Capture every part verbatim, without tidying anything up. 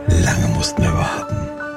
Lange mussten wir warten.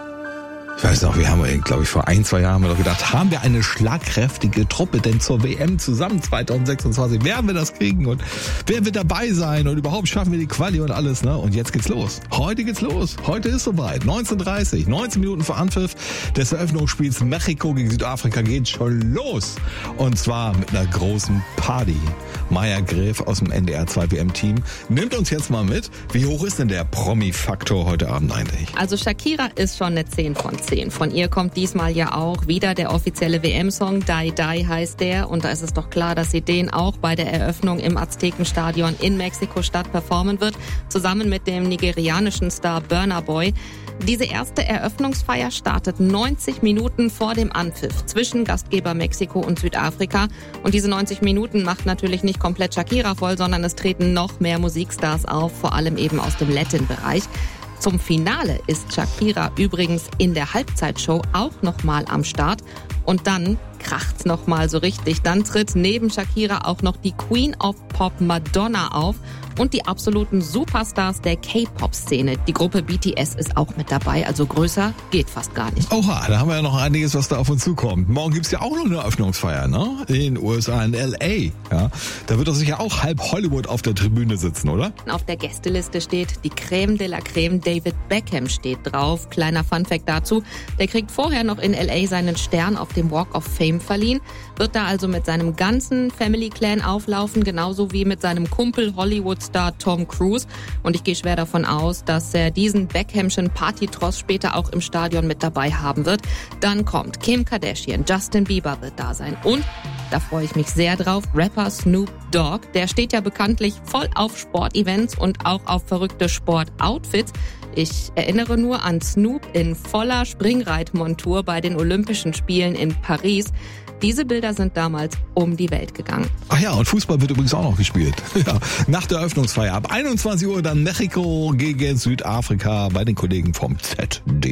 Ich weiß noch, wir haben, glaube ich, vor ein, zwei Jahren haben wir doch gedacht, haben wir eine schlagkräftige Truppe denn zur W M zusammen zwanzig sechsundzwanzig? Werden wir das kriegen und werden wir dabei sein und überhaupt schaffen wir die Quali und alles, ne? Und jetzt geht's los. Heute geht's los. Heute ist soweit. neunzehn Uhr dreißig, neunzehn Minuten vor Anpfiff des Eröffnungsspiels Mexiko gegen Südafrika geht schon los. Und zwar mit einer großen Party. Maya Gräf aus dem N D R zwei W M-Team nimmt uns jetzt mal mit. Wie hoch ist denn der Promi-Faktor heute Abend eigentlich? Also Shakira ist schon eine zehn von zehn. Von ihr kommt diesmal ja auch wieder der offizielle W M-Song, Die Die heißt der. Und da ist es doch klar, dass sie den auch bei der Eröffnung im Aztekenstadion in Mexiko-Stadt performen wird, zusammen mit dem nigerianischen Star Burna Boy. Diese erste Eröffnungsfeier startet neunzig Minuten vor dem Anpfiff zwischen Gastgeber Mexiko und Südafrika. Und diese neunzig Minuten macht natürlich nicht komplett Shakira voll, sondern es treten noch mehr Musikstars auf, vor allem eben aus dem Latin-Bereich. Zum Finale ist Shakira übrigens in der Halbzeitshow auch nochmal am Start. Und dann kracht's nochmal so richtig. Dann tritt neben Shakira auch noch die Queen of Pop Madonna auf und die absoluten Superstars der K-Pop-Szene. Die Gruppe B T S ist auch mit dabei, also größer geht fast gar nicht. Oha, da haben wir ja noch einiges, was da auf uns zukommt. Morgen gibt's ja auch noch eine Eröffnungsfeier, ne? In den U S A, in L A. Ja, da wird doch sicher auch halb Hollywood auf der Tribüne sitzen, oder? Auf der Gästeliste steht die Creme de la Creme. David Beckham steht drauf. Kleiner Funfact dazu, der kriegt vorher noch in L A seinen Stern auf dem Walk of Fame verliehen, wird da also mit seinem ganzen Family Clan auflaufen, genauso wie mit seinem Kumpel Hollywood-Star Tom Cruise. Und ich gehe schwer davon aus, dass er diesen Beckhamschen Partytross später auch im Stadion mit dabei haben wird. Dann kommt Kim Kardashian, Justin Bieber wird da sein und, da freue ich mich sehr drauf, Rapper Snoop Dogg. Der steht ja bekanntlich voll auf Sportevents und auch auf verrückte Sportoutfits. Ich erinnere nur an Snoop in voller Springreitmontur bei den Olympischen Spielen in Paris. Diese Bilder sind damals um die Welt gegangen. Ach ja, und Fußball wird übrigens auch noch gespielt. Ja, nach der Eröffnungsfeier ab einundzwanzig Uhr dann Mexiko gegen Südafrika bei den Kollegen vom Z D F.